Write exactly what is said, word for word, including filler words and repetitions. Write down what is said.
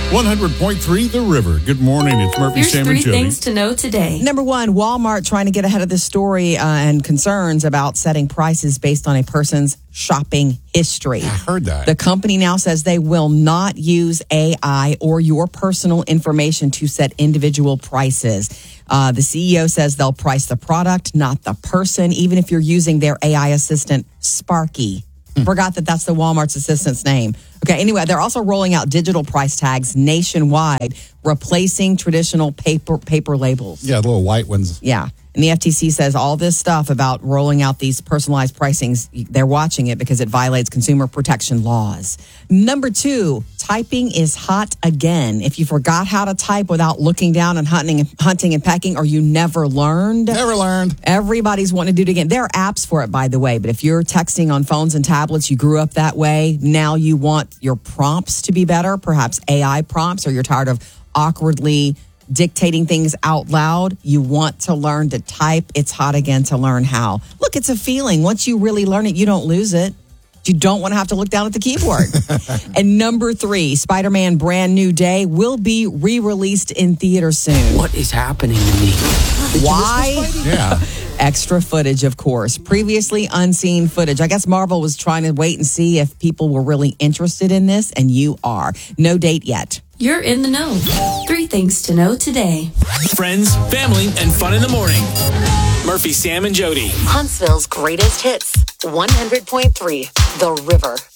one hundred point three The River. Good morning. It's Murphy, Here's Sam, three and Jody. things to know today. Number one, Walmart trying to get ahead of this story uh, and concerns about setting prices based on a person's shopping history. I heard that. The company now says they will not use A I or your personal information to set individual prices. Uh, the C E O says they'll price the product, not the person, even if you're using their A I assistant, Sparky. Forgot that that's the Walmart's assistant's name. Okay, anyway, they're also rolling out digital price tags nationwide, replacing traditional paper paper labels. Yeah, the little white ones. Yeah. And the F T C says all this stuff about rolling out these personalized pricings, they're watching it because it violates consumer protection laws. Number two, typing is hot again. If you forgot how to type without looking down and hunting, hunting and pecking, or you never learned. Never learned. Everybody's wanting to do it again. There are apps for it, by the way. But if you're texting on phones and tablets, you grew up that way. Now you want your prompts to be better, perhaps A I prompts, or you're tired of awkwardly dictating things out loud. You want to learn to type. It's hot again to learn how. Look, it's a feeling. Once you really learn it, you don't lose it. You don't want to have to look down at the keyboard. And number three, Spider-Man Brand New Day will be re-released in theaters soon. What is happening to me? Why? Yeah. Extra footage, of course. Previously unseen footage. I guess Marvel was trying to wait and see if people were really interested in this, and you are. No date yet. You're in the know. Three things to know today. Friends, family, and fun in the morning. Murphy, Sam, and Jody. Huntsville's greatest hits. one hundred point three The River.